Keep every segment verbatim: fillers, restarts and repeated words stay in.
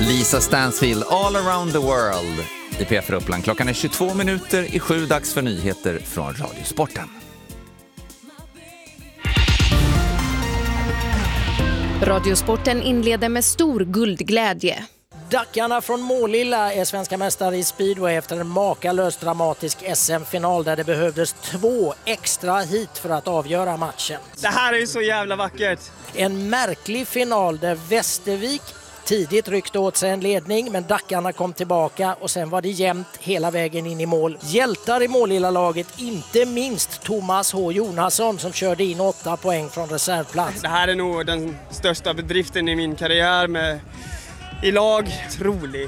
Lisa Stansfield, All around the world i P fyra Uppland. Klockan är tjugotvå minuter i sju, dags för nyheter från Radiosporten. Radiosporten inleder med stor guldglädje. Dackarna från Målilla är svenska mästare i speedway efter en makalös dramatisk S M-final där det behövdes två extra hit för att avgöra matchen. Det här är ju så jävla vackert. En märklig final där Västervik tidigt ryckte åt sig en ledning, men Dackarna kom tillbaka och sen var det jämnt hela vägen in i mål. Hjältar i Målilla-laget, inte minst Thomas H. Jonasson som körde in åtta poäng från reservplats. Det här är nog den största bedriften i min karriär med i lag. Trolig,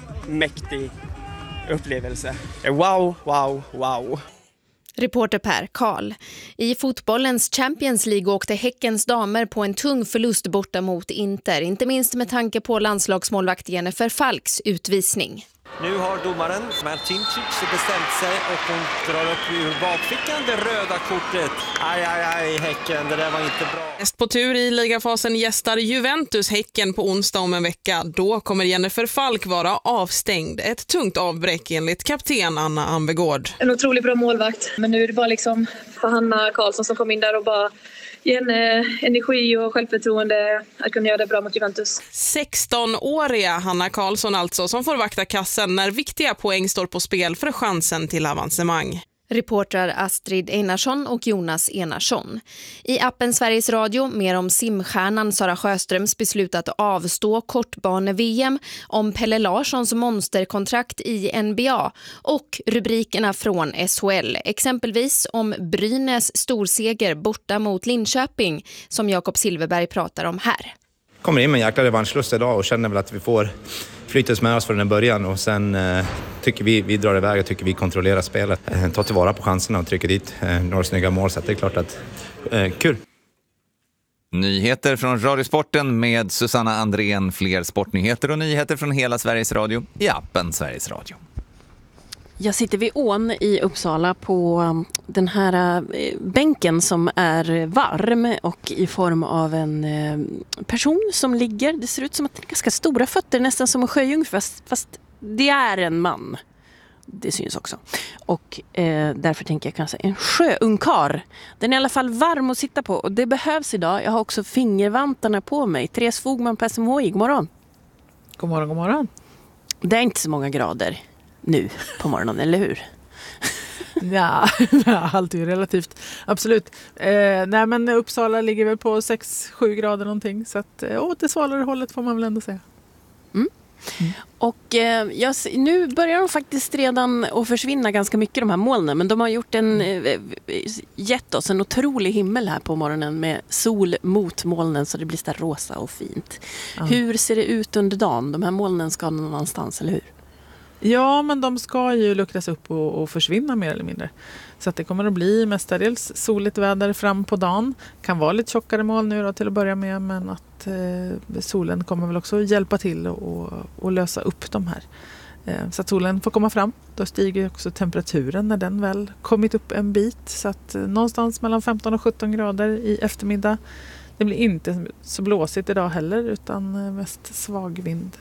mäktig upplevelse. Wow, wow, wow. Reporter Per Karl. I fotbollens Champions League åkte Häckens damer på en tung förlust borta mot Inter. Inte minst med tanke på landslagsmålvakt Jennifer Falks utvisning. Nu har domaren Marcincic bestämt sig och hon drar upp ur bakfickan det röda kortet. Aj, aj, aj, Häcken, det där var inte bra. Näst på tur i ligafasen gästar Juventus Häcken på onsdag om en vecka. Då kommer Jennifer Falk vara avstängd. Ett tungt avbräck enligt kapten Anna Ambegård. En otroligt bra målvakt, men nu är det bara liksom för Hanna Karlsson som kom in där och bara ge en energi och självförtroende att kunna göra det bra mot Juventus. sexton-åriga Hanna Karlsson alltså, som får vakta kassen när viktiga poäng står på spel för chansen till avancemang. Reportrar Astrid Einarsson och Jonas Enarsson. I appen Sveriges Radio mer om simstjärnan Sara Sjöströms beslut att avstå kortbane-V M, om Pelle Larssons monsterkontrakt i N B A och rubrikerna från S H L. Exempelvis om Brynäs storseger borta mot Linköping som Jakob Silverberg pratar om här. Kommer in med en jäkla revanschlust idag och känner väl att vi får flyttas med oss från den början och sen eh, tycker vi vi drar iväg och tycker vi kontrollerar spelet. Eh, tar tillvara på chanserna och trycker dit eh, några snygga mål, så det är klart att eh, kul. Nyheter från Radiosporten med Susanna Andrén. Fler sportnyheter och nyheter från hela Sveriges Radio i appen Sveriges Radio. Jag sitter vid ån i Uppsala på den här bänken som är varm och i form av en person som ligger. Det ser ut som att det är ganska stora fötter, nästan som en sjöjungfru, fast, fast det är en man. Det syns också. Och eh, därför tänker jag kanske en sjöunkar. Den är i alla fall varm att sitta på och det behövs idag. Jag har också fingervantarna på mig. Therese Fogman på S M H I, god morgon. God morgon, god morgon. Det är inte så många grader nu på morgonen, eller hur? Ja, allt är ju relativt. Absolut. Eh, nej, men Uppsala ligger väl på sex sju grader någonting. Så att, eh, åt det svalare hållet får man väl ändå säga. Mm. Mm. Och eh, jag, nu börjar de faktiskt redan att försvinna ganska mycket, de här molnen. Men de har gjort en, eh, gett oss en otrolig himmel här på morgonen med sol mot molnen så det blir så där rosa och fint. Mm. Hur ser det ut under dagen? De här molnen ska någonstans, eller hur? Ja, men de ska ju luckras upp och, och försvinna mer eller mindre. Så att det kommer att bli mestadels soligt väder fram på dagen. Kan vara lite tjockare moln nu då till att börja med, men att eh, solen kommer väl också hjälpa till och, och lösa upp de här. Eh, så att solen får komma fram. Då stiger också temperaturen när den väl kommit upp en bit. Så att eh, någonstans mellan femton och sjutton grader i eftermiddag. Det blir inte så blåsigt idag heller, utan eh, mest svag vind.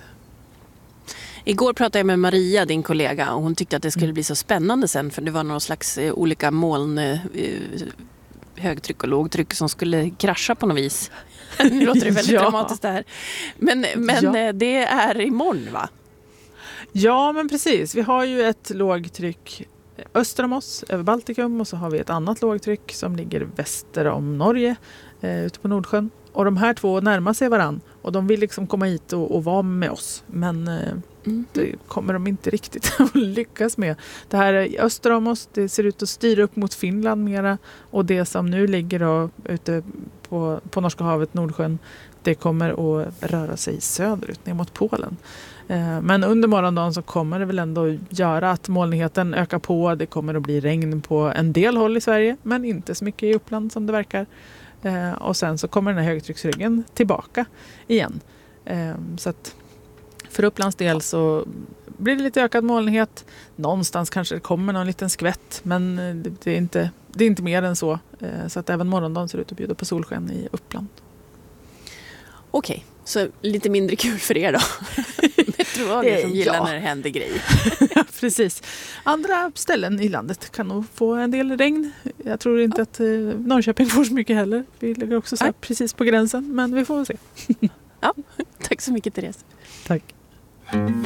Igår pratade jag med Maria, din kollega, och hon tyckte att det skulle bli så spännande sen, för det var någon slags eh, olika moln, eh, högtryck och lågtryck som skulle krascha på något vis. Nu låter det väldigt ja. dramatiskt det här. Men, men ja. eh, det är imorgon, va? Ja, men precis. Vi har ju ett lågtryck öster om oss, över Baltikum, och så har vi ett annat lågtryck som ligger väster om Norge, eh, ute på Nordsjön. Och de här två närmar sig varann och de vill liksom komma hit och, och vara med oss. Men eh, mm. det kommer de inte riktigt att lyckas med. Det här är öster om oss, det ser ut att styra upp mot Finland mera. Och det som nu ligger då, ute på, på Norska havet, Nordsjön, det kommer att röra sig söderut ner mot Polen. Eh, men under morgondagen så kommer det väl ändå göra att molnigheten ökar på. Det kommer att bli regn på en del håll i Sverige, men inte så mycket i Uppland som det verkar. Eh, och sen så kommer den här högtrycksryggen tillbaka igen. Eh, så att för Upplands del så blir det lite ökad molnighet. Någonstans kanske det kommer någon liten skvätt, men det, det, är, inte, det är inte mer än så. Eh, så att även morgondagen ser ut att bjuda på solsken i Uppland. Okej, okay, så lite mindre kul för er då. Meteorologer som gillar ja. när det händer grejer. Ja, precis. Andra ställen i landet kan nog få en del regn. Jag tror inte ja. att eh, Norrköping får så mycket heller. Vi ligger också så här precis på gränsen, men vi får väl se. Ja, tack så mycket, Therese. Tack.